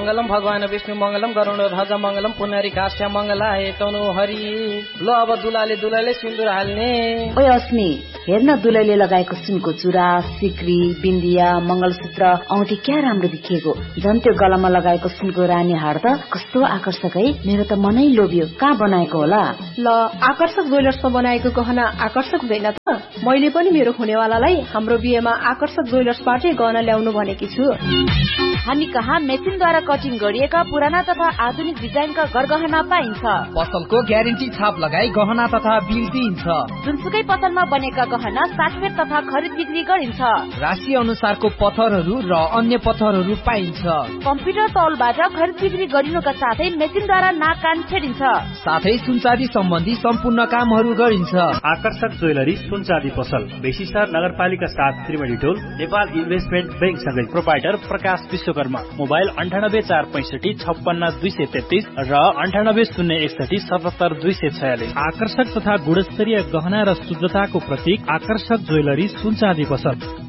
मङ्गलम भगवान विष्णु मङ्गलम गरुड ध्वज मङ्गलम पुनरी काश्य मङ्गलाय तनु हरि। ल अब दुलाले सिन्दुर हाल्ने। ओइ अस्मी हेर्न दुलैले लगाएको सुनको चुरा सिक्री बिन्दिया मंगलसूत्र औँठी क्या राम्रो देखिएको। झन् त्यो गलामा लगाएको सुनको रानी हार त कस्तो आकर्षक है। मेरो त मनै लोभ्यो। कहाँ बनाएको होला? ल आकर्षक ज्वेलर्समा बनाएको गहना आकर्षक हुँदैन त? मैले पनि मेरो हुनेवालालाई हाम्रो बिहेमा आकर्षक ज्वेलर्सबाटै गहना ल्याउनु भनेकी छु। हामी कहाँ मेसिनद्वारा कटिङ गरिएका पुराना तथा आधुनिक डिजाइनका गरगहना पाइन्छ। पसलको ग्यारेन्टी छाप लगाई गहना तथा बिल दिइन्छ। जुनसुकै पसलमा बनेका गहना साटफेर तथा खरिद बिक्री गरिन्छ। राशि अनुसारको पत्थरहरू र अन्य पत्थरहरू पाइन्छ। कम्प्युटर तौलबाट खरिद बिक्री गरिनुका साथै मेसिनद्वारा नाक कान छेडिन्छ। साथै सुनचाँदी सम्बन्धी सम्पूर्ण कामहरू गरिन्छ। आकर्षक ज्वेलरी सुनचाँदी पसल बेसीसर नगरपालिका 7 त्रिवेणी टोल नेपाल इन्भेस्टमेन्ट बैंक सँगै प्रोपाइटर प्रकाश विश्वकर्मा। मोबाइल 9845656233 र 9801177246। आकर्षक तथा गुणस्तरीय गहना र शुद्धताको प्रतीक आकर्षक ज्वेलरी सुनचाँदी पसल।